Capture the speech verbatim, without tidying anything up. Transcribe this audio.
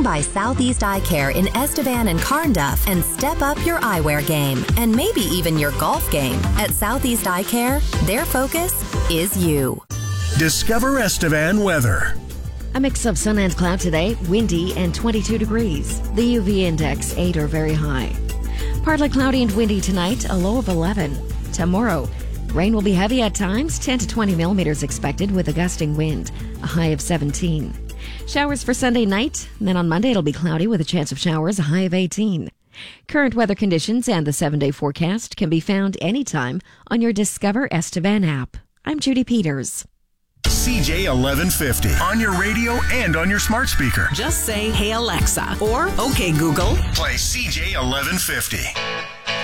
by Southeast Eye Care in Estevan and Carnduff and step up your eyewear game and maybe even your golf game. At Southeast Eye Care, their focus is you. Discover Estevan weather. A mix of sun and cloud today, windy and twenty-two degrees. The U V index, eight or very high. Partly cloudy and windy tonight, a low of eleven. Tomorrow, rain will be heavy at times, ten to twenty millimeters expected with a gusting wind, a high of seventeen. Showers for Sunday night, and then on Monday it'll be cloudy with a chance of showers, a high of eighteen. Current weather conditions and the seven-day forecast can be found anytime on your Discover Estevan app. I'm Judy Peters. C J eleven fifty on your radio and on your smart speaker. Just say, "Hey Alexa," or "Okay Google." Play C J eleven fifty.